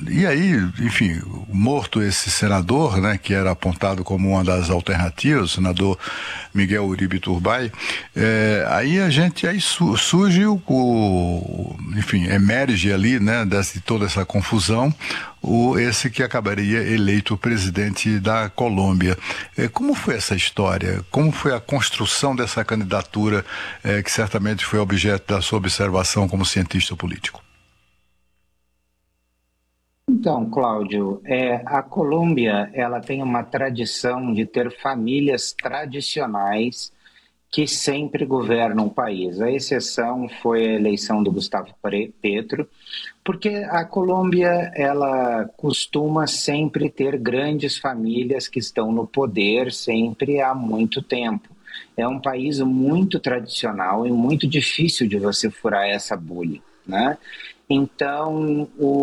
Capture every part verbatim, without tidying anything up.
e aí, enfim, morto esse senador, né, que era apontado como uma das alternativas, o senador Miguel Uribe Turbay, é, aí a gente, aí su, surge o, o, enfim, emerge ali, né, de toda essa confusão, o, esse que acabaria eleito presidente da Colômbia. É, como foi essa história? Como foi a construção dessa candidatura, é, que certamente foi objeto da sua observação como cientista político? Então, Cláudio, é, a Colômbia ela tem uma tradição de ter famílias tradicionais que sempre governam o país. A exceção foi a eleição do Gustavo Petro, porque a Colômbia ela costuma sempre ter grandes famílias que estão no poder sempre há muito tempo. É um país muito tradicional e muito difícil de você furar essa bolha, né? Então,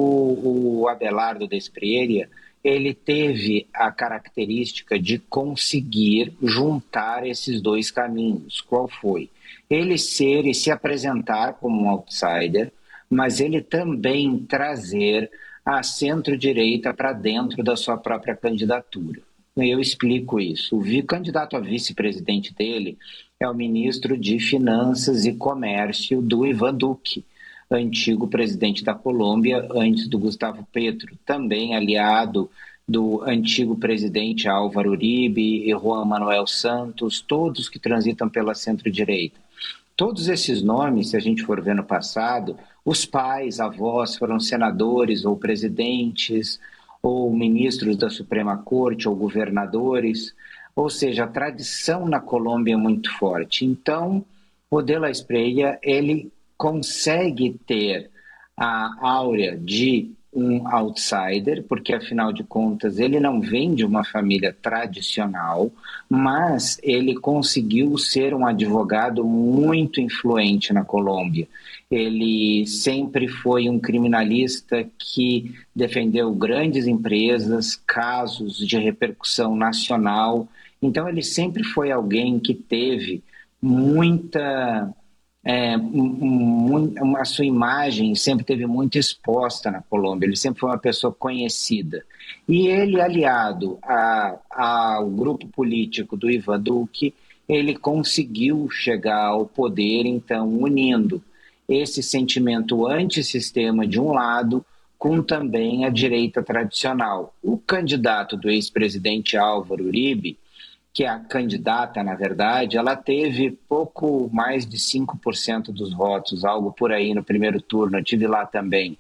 o, o Abelardo Desprieria, ele teve a característica de conseguir juntar esses dois caminhos. Qual foi? Ele ser e se apresentar como um outsider, mas ele também trazer a centro-direita para dentro da sua própria candidatura. Eu explico isso. O candidato a vice-presidente dele é o ministro de Finanças e Comércio do Ivan Duque, antigo presidente da Colômbia, antes do Gustavo Petro, também aliado do antigo presidente Álvaro Uribe e Juan Manuel Santos, todos que transitam pela centro-direita. Todos esses nomes, se a gente for ver no passado, os pais, avós foram senadores ou presidentes, ou ministros da Suprema Corte, ou governadores, ou seja, a tradição na Colômbia é muito forte. Então, o De la Espriella, ele consegue ter a áurea de um outsider, porque afinal de contas ele não vem de uma família tradicional, mas ele conseguiu ser um advogado muito influente na Colômbia. Ele sempre foi um criminalista que defendeu grandes empresas, casos de repercussão nacional. Então ele sempre foi alguém que teve muita... É, um, um, a sua imagem sempre teve muito exposta na Colômbia, ele sempre foi uma pessoa conhecida. E ele, aliado a, ao grupo político do Ivan Duque, ele conseguiu chegar ao poder, então, unindo esse sentimento antissistema de um lado, com também a direita tradicional. O candidato do ex-presidente Álvaro Uribe, que é a candidata, na verdade, ela teve pouco mais de cinco por cento dos votos, algo por aí no primeiro turno, eu estive lá também.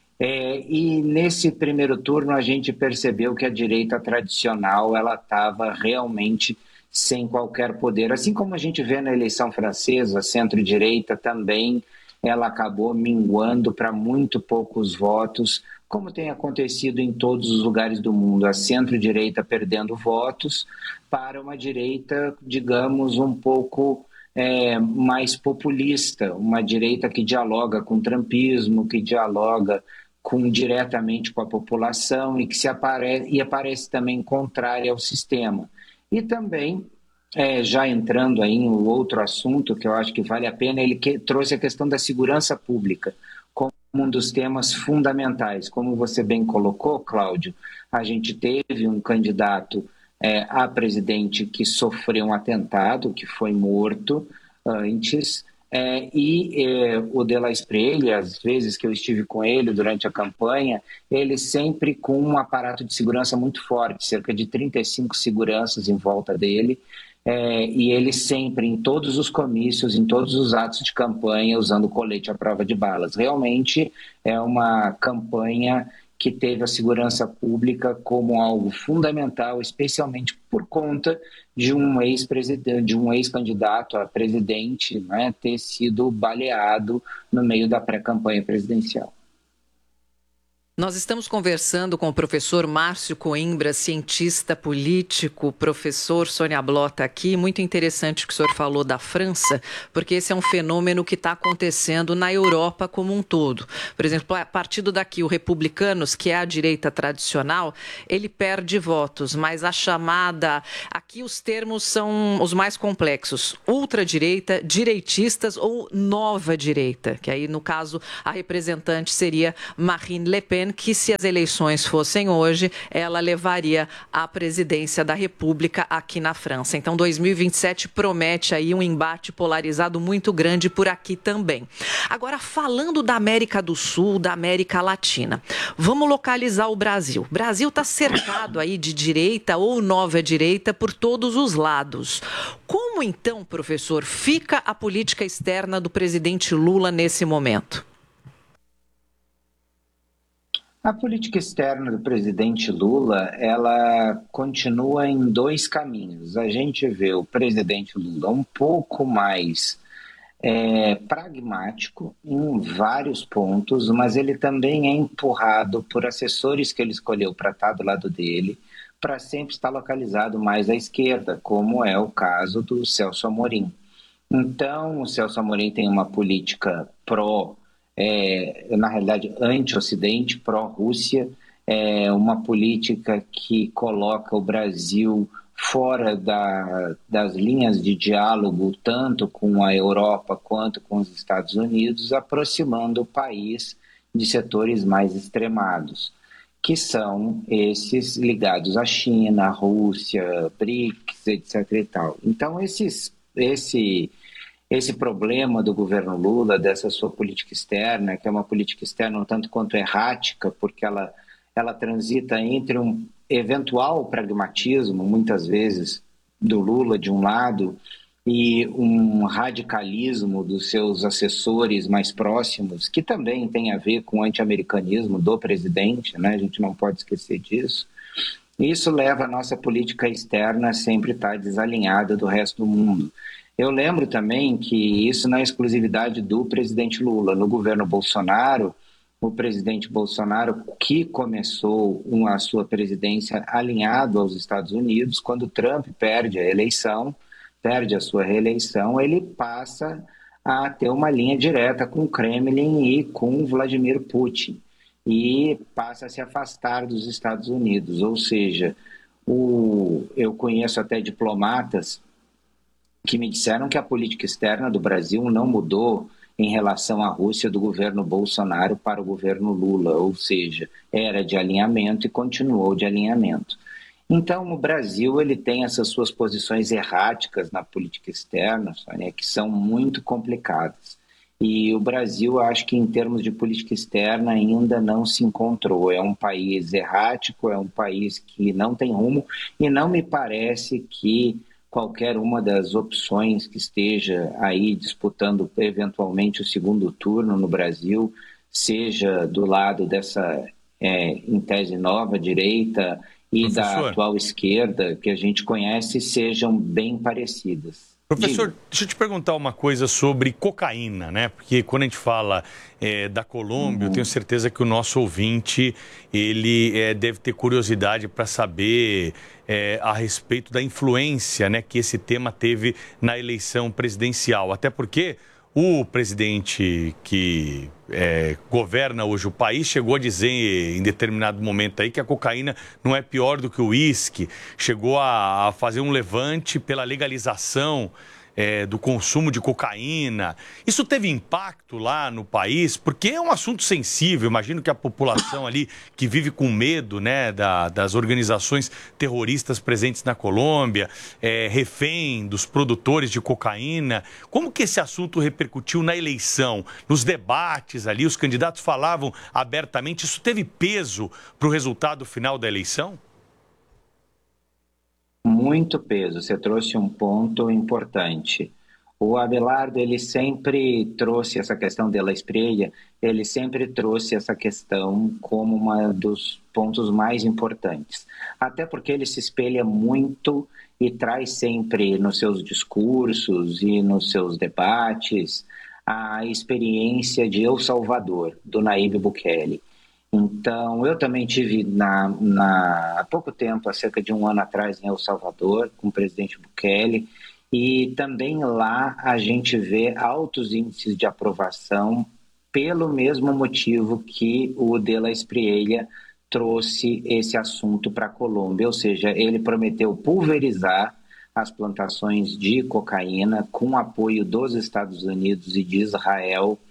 É, e nesse primeiro turno a gente percebeu que a direita tradicional ela estava realmente sem qualquer poder. Assim como a gente vê na eleição francesa, a centro-direita também ela acabou minguando para muito poucos votos, como tem acontecido em todos os lugares do mundo, a centro-direita perdendo votos para uma direita, digamos, um pouco é, mais populista, uma direita que dialoga com o trumpismo, que dialoga com, diretamente com a população e que se aparece, e aparece também contrária ao sistema. E também, é, já entrando aí em outro assunto que eu acho que vale a pena, ele que, trouxe a questão da segurança pública como um dos temas fundamentais. Como você bem colocou, Cláudio, a gente teve um candidato é, a presidente que sofreu um atentado, que foi morto antes, é, e é, o De la Espriella, às vezes que eu estive com ele durante a campanha, ele sempre com um aparato de segurança muito forte, cerca de trinta e cinco seguranças em volta dele, É, e ele sempre, em todos os comícios, em todos os atos de campanha, usando colete à prova de balas. Realmente é uma campanha que teve a segurança pública como algo fundamental, especialmente por conta de um ex-presidente, de um ex-candidato a presidente, né, ter sido baleado no meio da pré-campanha presidencial. Nós estamos conversando com o professor Márcio Coimbra, cientista político, professor Sônia Blota aqui. Muito interessante o que o senhor falou da França, porque esse é um fenômeno que está acontecendo na Europa como um todo. Por exemplo, a partir daqui, o Republicanos, que é a direita tradicional, ele perde votos, mas a chamada... Aqui os termos são os mais complexos. Ultradireita, direitistas ou nova direita, que aí, no caso, a representante seria Marine Le Pen, Leyen, que se as eleições fossem hoje, ela levaria a presidência da República aqui na França. Então, dois mil e vinte e sete promete aí um embate polarizado muito grande por aqui também. Agora, falando da América do Sul, da América Latina, vamos localizar o Brasil. O Brasil está cercado aí de direita ou nova direita por todos os lados. Como então, professor, fica a política externa do presidente Lula nesse momento? A política externa do presidente Lula, ela continua em dois caminhos. A gente vê o presidente Lula um pouco mais é, pragmático em vários pontos, mas ele também é empurrado por assessores que ele escolheu para estar do lado dele, para sempre estar localizado mais à esquerda, como é o caso do Celso Amorim. Então, o Celso Amorim tem uma política pró, é, na realidade, anti-Ocidente, pró-Rússia, é uma política que coloca o Brasil fora da, das linhas de diálogo, tanto com a Europa quanto com os Estados Unidos, aproximando o país de setores mais extremados, que são esses ligados à China, à Rússia, BRICS, etc e tal. Então, esses, esse, esse problema do governo Lula, dessa sua política externa, que é uma política externa um tanto quanto errática, porque ela, ela transita entre um eventual pragmatismo, muitas vezes, do Lula, de um lado, e um radicalismo dos seus assessores mais próximos, que também tem a ver com o anti-americanismo do presidente, né? A gente não pode esquecer disso. Isso leva a nossa política externa a sempre estar desalinhada do resto do mundo. Eu lembro também que isso não é exclusividade do presidente Lula. No governo Bolsonaro, o presidente Bolsonaro, que começou a sua presidência alinhado aos Estados Unidos, quando Trump perde a eleição, perde a sua reeleição, ele passa a ter uma linha direta com o Kremlin e com Vladimir Putin, e passa a se afastar dos Estados Unidos. Ou seja, o, eu conheço até diplomatas que me disseram que a política externa do Brasil não mudou em relação à Rússia do governo Bolsonaro para o governo Lula, ou seja, era de alinhamento e continuou de alinhamento. Então, o Brasil ele tem essas suas posições erráticas na política externa, Sônia, que são muito complicadas. E o Brasil, acho que em termos de política externa, ainda não se encontrou. É um país errático, é um país que não tem rumo, e não me parece que qualquer uma das opções que esteja aí disputando eventualmente o segundo turno no Brasil, seja do lado dessa, é, em tese, nova direita e Professor, da atual esquerda, que a gente conhece, sejam bem parecidas. Professor, Diga. deixa eu te perguntar uma coisa sobre cocaína, né? Porque quando a gente fala é, da Colômbia, uhum. eu tenho certeza que o nosso ouvinte, ele é, deve ter curiosidade para saber é, a respeito da influência, né, que esse tema teve na eleição presidencial. Até porque o presidente que é, governa hoje o país chegou a dizer em determinado momento aí que a cocaína não é pior do que o uísque, chegou a, a fazer um levante pela legalização é, do consumo de cocaína. Isso teve impacto lá no país? Porque é um assunto sensível. Imagino que a população ali que vive com medo, né, da, das organizações terroristas presentes na Colômbia, é, refém dos produtores de cocaína. Como que esse assunto repercutiu na eleição? Nos debates ali, os candidatos falavam abertamente. Isso teve peso para o resultado final da eleição? Muito peso, você trouxe um ponto importante. O Abelardo, ele sempre trouxe essa questão de La Espriella, ele sempre trouxe essa questão como um dos pontos mais importantes. Até porque ele se espelha muito e traz sempre nos seus discursos e nos seus debates a experiência de El Salvador, do Nayib Bukele. Então, eu também tive na, na, há pouco tempo, há cerca de um ano atrás, em El Salvador, com o presidente Bukele, e também lá a gente vê altos índices de aprovação pelo mesmo motivo que o de La Espriella trouxe esse assunto para a Colômbia, ou seja, ele prometeu pulverizar as plantações de cocaína com apoio dos Estados Unidos e de Israel,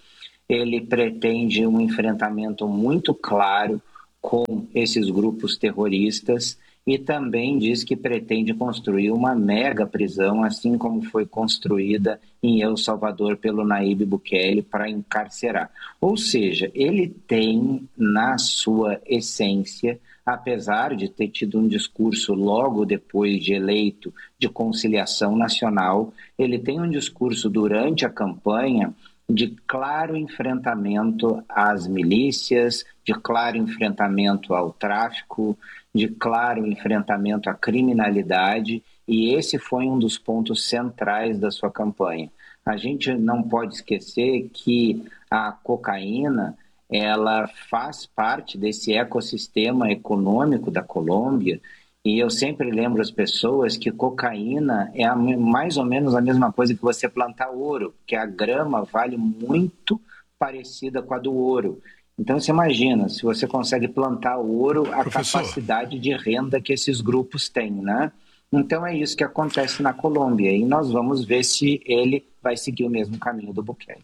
ele pretende um enfrentamento muito claro com esses grupos terroristas e também diz que pretende construir uma mega prisão, assim como foi construída em El Salvador pelo Nayib Bukele, para encarcerar. Ou seja, ele tem na sua essência, apesar de ter tido um discurso logo depois de eleito de conciliação nacional, ele tem um discurso durante a campanha de claro enfrentamento às milícias, de claro enfrentamento ao tráfico, de claro enfrentamento à criminalidade, e esse foi um dos pontos centrais da sua campanha. A gente não pode esquecer que a cocaína, ela faz parte desse ecossistema econômico da Colômbia, e eu sempre lembro as pessoas que cocaína é a, mais ou menos a mesma coisa que você plantar ouro, que a grama vale muito parecida com a do ouro. Então, você imagina, se você consegue plantar ouro, a Professor. capacidade de renda que esses grupos têm, né? Então, é isso que acontece na Colômbia, e nós vamos ver se ele vai seguir o mesmo caminho do Bukele.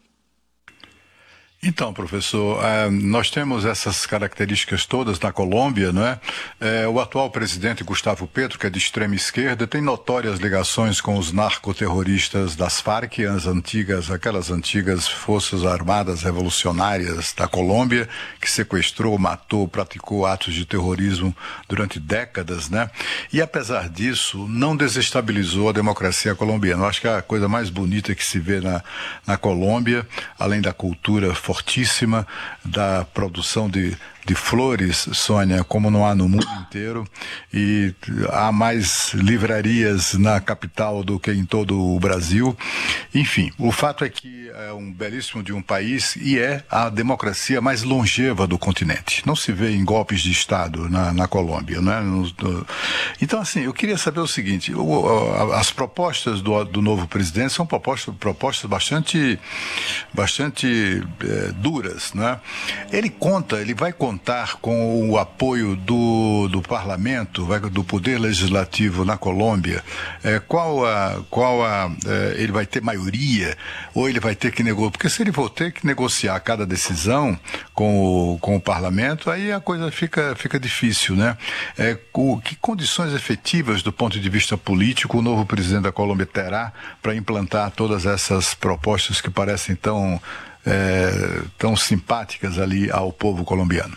Então, professor, eh, nós temos essas características todas na Colômbia, não é? Eh, o atual presidente Gustavo Petro, que é de extrema esquerda, tem notórias ligações com os narcoterroristas das Farc, as antigas, aquelas antigas forças armadas revolucionárias da Colômbia, que sequestrou, matou, praticou atos de terrorismo durante décadas, né? E apesar disso, não desestabilizou a democracia colombiana. Eu acho que é a coisa mais bonita que se vê na, na Colômbia, além da cultura fortíssima, da produção de, de flores, Sônia, como não há no mundo inteiro, e há mais livrarias na capital do que em todo o Brasil. Enfim, o fato é que é um belíssimo de um país e é a democracia mais longeva do continente. Não se vê em golpes de Estado na, na Colômbia, né? No, no... Então, assim, eu queria saber o seguinte, o, a, as propostas do, do novo presidente são propostas, propostas bastante, bastante é, duras, né? Ele conta, ele vai contar com o apoio do, do parlamento, vai, do poder legislativo na Colômbia. É, qual a, qual a, é, ele vai ter maioria ou ele vai ter que negociar? Porque se ele for ter que negociar cada decisão com o, com o parlamento, aí a coisa fica, fica difícil, né? É, o, que condições efetivas do ponto de vista político o novo presidente da Colômbia terá para implantar todas essas propostas que parecem tão É, tão simpáticas ali ao povo colombiano?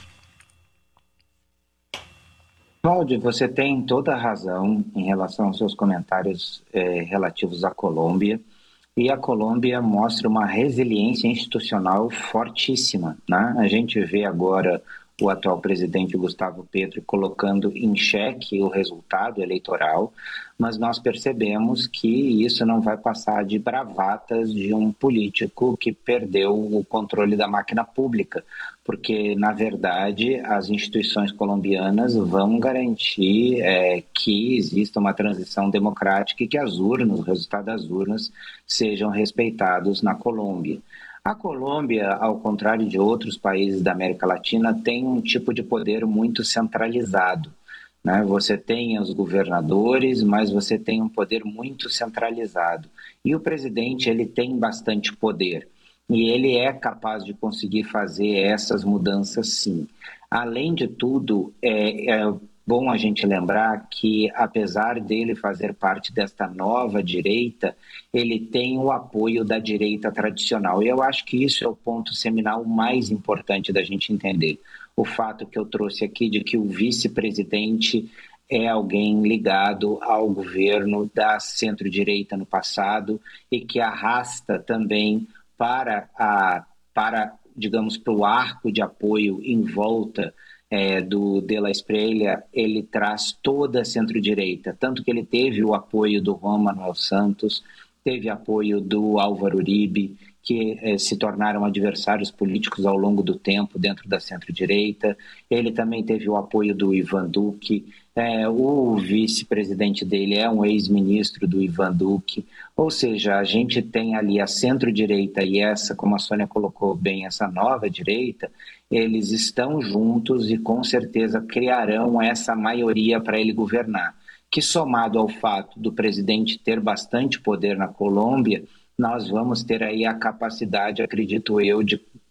Cláudio, você tem toda a razão em relação aos seus comentários é, relativos à Colômbia, e a Colômbia mostra uma resiliência institucional fortíssima, né? A gente vê agora o atual presidente Gustavo Petro colocando em xeque o resultado eleitoral, mas nós percebemos que isso não vai passar de bravatas de um político que perdeu o controle da máquina pública, porque, na verdade, as instituições colombianas vão garantir é, que exista uma transição democrática e que as urnas, o resultado das urnas, sejam respeitados na Colômbia. A Colômbia, ao contrário de outros países da América Latina, tem um tipo de poder muito centralizado, né? Você tem os governadores, mas você tem um poder muito centralizado. E o presidente, ele tem bastante poder. E ele é capaz de conseguir fazer essas mudanças, sim. Além de tudo, é, é bom a gente lembrar que, apesar dele fazer parte desta nova direita, ele tem o apoio da direita tradicional. E eu acho que isso é o ponto seminal mais importante da gente entender. O fato que eu trouxe aqui de que o vice-presidente é alguém ligado ao governo da centro-direita no passado e que arrasta também para, a, para digamos, para o arco de apoio em volta É, do De La Espriella, ele traz toda a centro-direita, tanto que ele teve o apoio do Juan Manuel Santos, teve apoio do Álvaro Uribe, que eh, se tornaram adversários políticos ao longo do tempo dentro da centro-direita. Ele também teve o apoio do Ivan Duque, é, o vice-presidente dele é um ex-ministro do Ivan Duque, ou seja, a gente tem ali a centro-direita e essa, como a Sônia colocou bem, essa nova direita, eles estão juntos e com certeza criarão essa maioria para ele governar, que somado ao fato do presidente ter bastante poder na Colômbia, nós vamos ter aí a capacidade, acredito eu, de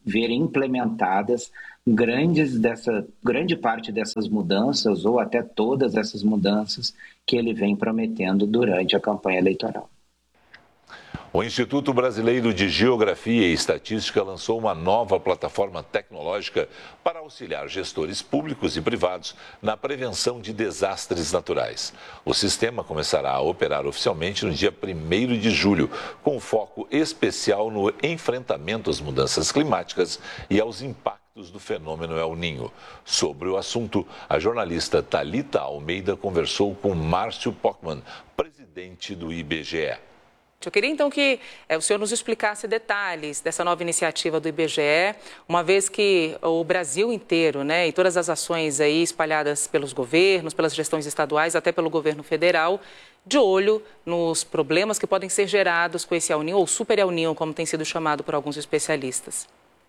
ver implementadas grandes dessa, grande parte dessas mudanças, ou até todas essas mudanças que ele vem prometendo durante a campanha eleitoral. O Instituto Brasileiro de Geografia e Estatística lançou uma nova plataforma tecnológica para auxiliar gestores públicos e privados na prevenção de desastres naturais. O sistema começará a operar oficialmente no dia primeiro de julho, com foco especial no enfrentamento às mudanças climáticas e aos impactos do fenômeno El Niño. Sobre o assunto, a jornalista Thalita Almeida conversou com Márcio Pockmann, presidente do I B G E. Eu queria então que é, o senhor nos explicasse detalhes dessa nova iniciativa do I B G E, uma vez que o Brasil inteiro, né, e todas as ações aí espalhadas pelos governos, pelas gestões estaduais, até pelo governo federal, de olho nos problemas que podem ser gerados com esse El Niño, ou Super El Niño, como tem sido chamado por alguns especialistas.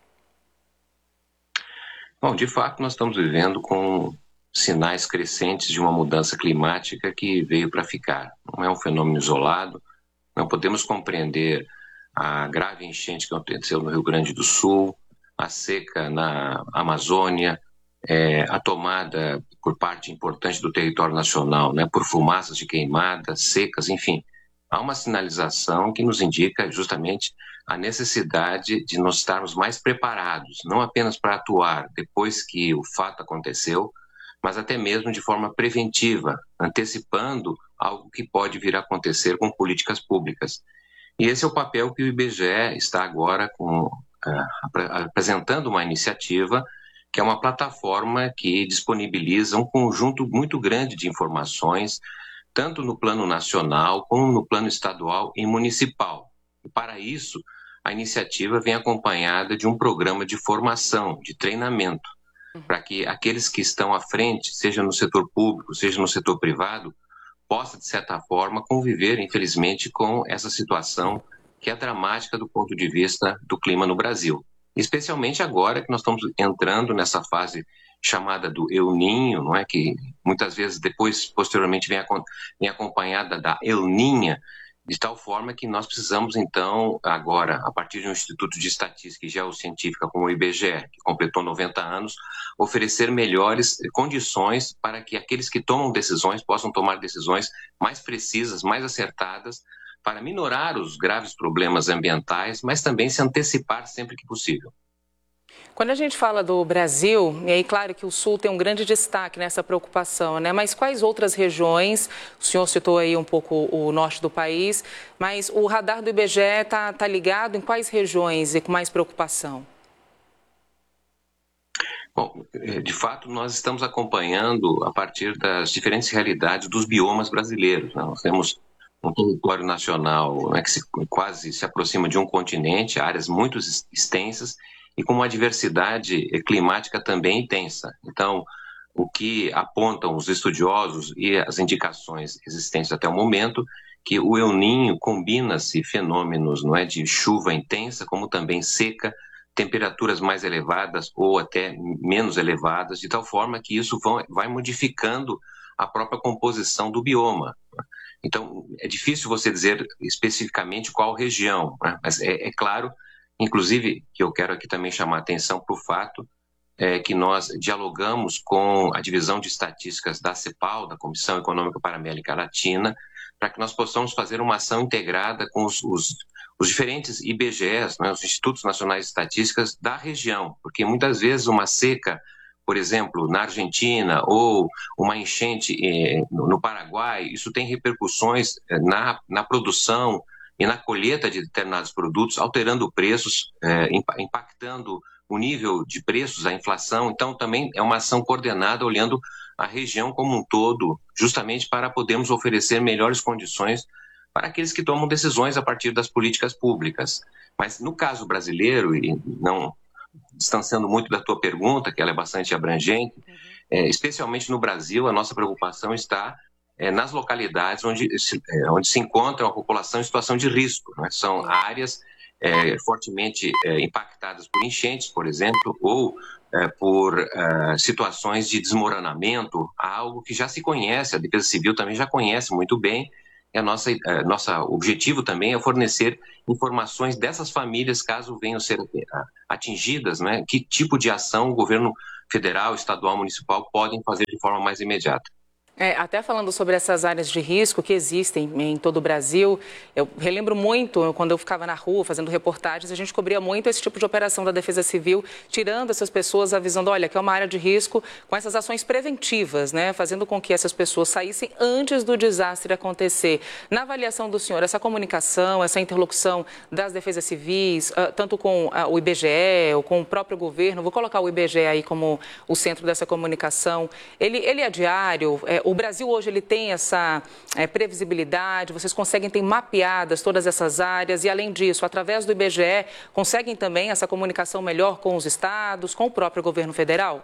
Bom, de fato, nós estamos vivendo com sinais crescentes de uma mudança climática que veio para ficar. Não é um fenômeno isolado. Não podemos compreender a grave enchente que aconteceu no Rio Grande do Sul, a seca na Amazônia, é, a tomada por parte importante do território nacional, né, por fumaças de queimadas, secas, enfim. Há uma sinalização que nos indica justamente a necessidade de nós estarmos mais preparados, não apenas para atuar depois que o fato aconteceu, mas até mesmo de forma preventiva, antecipando algo que pode vir a acontecer com políticas públicas. E esse é o papel que o I B G E está agora com, uh, apresentando uma iniciativa que é uma plataforma que disponibiliza um conjunto muito grande de informações, tanto no plano nacional como no plano estadual e municipal. E para isso, a iniciativa vem acompanhada de um programa de formação, de treinamento, para que aqueles que estão à frente, seja no setor público, seja no setor privado, possa, de certa forma, conviver, infelizmente, com essa situação que é dramática do ponto de vista do clima no Brasil. Especialmente agora que nós estamos entrando nessa fase chamada do El Niño, não é? Que muitas vezes depois, posteriormente, vem, vem acompanhada da El Niña, de tal forma que nós precisamos, então, agora, a partir de um Instituto de Estatística e Geocientífica como o I B G E, que completou noventa anos, oferecer melhores condições para que aqueles que tomam decisões possam tomar decisões mais precisas, mais acertadas, para minorar os graves problemas ambientais, mas também se antecipar sempre que possível. Quando a gente fala do Brasil, e aí claro que o Sul tem um grande destaque nessa preocupação, né? Mas quais outras regiões, o senhor citou aí um pouco o norte do país, mas o radar do I B G E está tá ligado em quais regiões e com mais preocupação? Bom, de fato, nós estamos acompanhando a partir das diferentes realidades dos biomas brasileiros, né? Nós temos um território nacional, né, que se, quase se aproxima de um continente, áreas muito extensas, e com uma diversidade climática também intensa. Então, o que apontam os estudiosos e as indicações existentes até o momento, que o El Niño combina-se fenômenos, não é, de chuva intensa, como também seca, temperaturas mais elevadas ou até menos elevadas, de tal forma que isso vai modificando a própria composição do bioma. Então, é difícil você dizer especificamente qual região, né? Mas é, é claro, inclusive, que eu quero aqui também chamar a atenção para o fato é, que nós dialogamos com a Divisão de Estatísticas da CEPAL, da Comissão Econômica para a América Latina, para que nós possamos fazer uma ação integrada com os, os, os diferentes I B G Es, né, os Institutos Nacionais de Estatísticas da região, porque muitas vezes uma seca, por exemplo, na Argentina, ou uma enchente eh, no Paraguai, isso tem repercussões na, na produção e na colheita de determinados produtos, alterando preços, eh, impactando o nível de preços, a inflação. Então, também é uma ação coordenada, olhando a região como um todo, justamente para podermos oferecer melhores condições para aqueles que tomam decisões a partir das políticas públicas. Mas, no caso brasileiro, e não distanciando muito da tua pergunta, que ela é bastante abrangente, é, especialmente no Brasil, a nossa preocupação está é, nas localidades onde se, é, onde se encontra a população em situação de risco, né? São áreas é, fortemente é, impactadas por enchentes, por exemplo, ou é, por é, situações de desmoronamento, algo que já se conhece, a Defesa Civil também já conhece muito bem, E a nossa, a nossa objetivo também é fornecer informações dessas famílias, caso venham a ser atingidas, né? Que tipo de ação o governo federal, estadual, municipal podem fazer de forma mais imediata. É, até falando sobre essas áreas de risco que existem em todo o Brasil, eu relembro muito, quando eu ficava na rua fazendo reportagens, a gente cobria muito esse tipo de operação da Defesa Civil, tirando essas pessoas, avisando, olha, que é uma área de risco, com essas ações preventivas, né, fazendo com que essas pessoas saíssem antes do desastre acontecer. Na avaliação do senhor, essa comunicação, essa interlocução das defesas civis, tanto com o I B G E ou com o próprio governo, vou colocar o I B G E aí como o centro dessa comunicação, ele, ele é diário? É, O Brasil hoje ele tem essa é, previsibilidade, vocês conseguem ter mapeadas todas essas áreas e, além disso, através do I B G E, conseguem também essa comunicação melhor com os estados, com o próprio governo federal?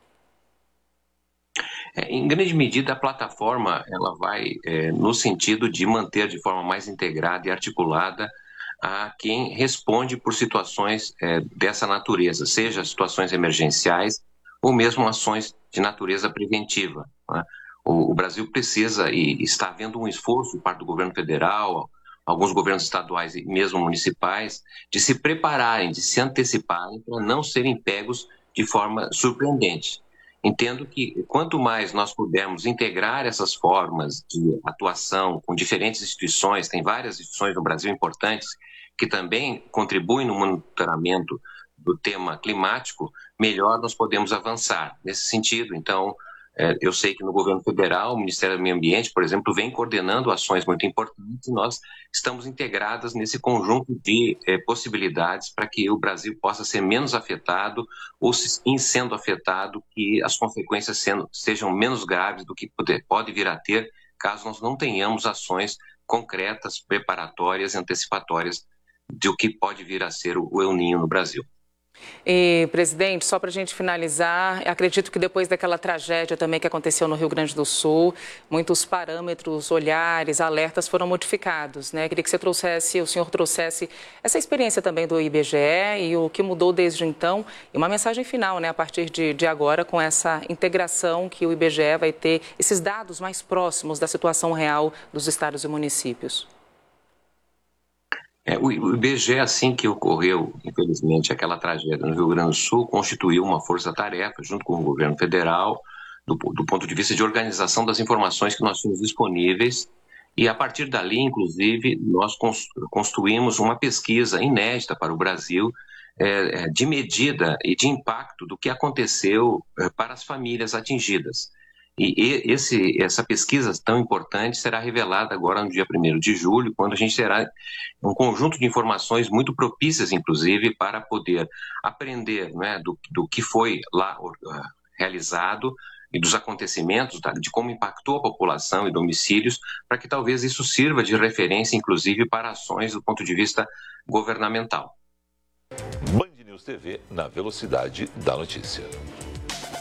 É, em grande medida, a plataforma ela vai é, no sentido de manter de forma mais integrada e articulada a quem responde por situações é, dessa natureza, seja situações emergenciais ou mesmo ações de natureza preventiva, né? O Brasil precisa e está havendo um esforço por parte do governo federal, alguns governos estaduais e mesmo municipais, de se prepararem, de se anteciparem para não serem pegos de forma surpreendente. Entendo que quanto mais nós pudermos integrar essas formas de atuação com diferentes instituições, tem várias instituições no Brasil importantes que também contribuem no monitoramento do tema climático, melhor nós podemos avançar nesse sentido. Então, eu sei que no governo federal, o Ministério do Meio Ambiente, por exemplo, vem coordenando ações muito importantes e nós estamos integradas nesse conjunto de eh, possibilidades para que o Brasil possa ser menos afetado ou, se, em sendo afetado, que as consequências sendo, sejam menos graves do que pode, pode vir a ter caso nós não tenhamos ações concretas, preparatórias e antecipatórias do que pode vir a ser o El Niño no Brasil. E, presidente, só para a gente finalizar, acredito que depois daquela tragédia também que aconteceu no Rio Grande do Sul, muitos parâmetros, olhares, alertas foram modificados, né? Queria que você trouxesse, o senhor trouxesse essa experiência também do I B G E e o que mudou desde então e uma mensagem final, né, a partir de, de agora com essa integração que o I B G E vai ter, esses dados mais próximos da situação real dos estados e municípios. É, o I B G E, assim que ocorreu, infelizmente, aquela tragédia no Rio Grande do Sul, constituiu uma força-tarefa, junto com o governo federal, do, do ponto de vista de organização das informações que nós tínhamos disponíveis. E, a partir dali, inclusive, nós construímos uma pesquisa inédita para o Brasil, é, de medida e de impacto do que aconteceu é, para as famílias atingidas. E esse, essa pesquisa tão importante será revelada agora no dia primeiro de julho, quando a gente terá um conjunto de informações muito propícias, inclusive, para poder aprender, né, do, do que foi lá uh, realizado e dos acontecimentos, tá, de como impactou a população e domicílios, para que talvez isso sirva de referência, inclusive, para ações do ponto de vista governamental. Band News T V, na velocidade da notícia.